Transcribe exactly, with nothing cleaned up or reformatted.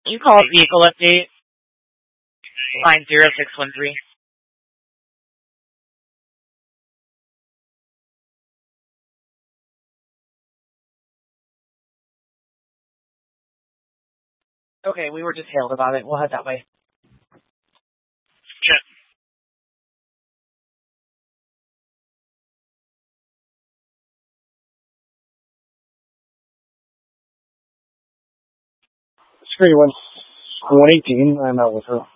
You call it vehicle update, line zero six one three. Okay, we were just hailed about it. We'll head that way. Check. Security one, one eighteen. I'm out with her.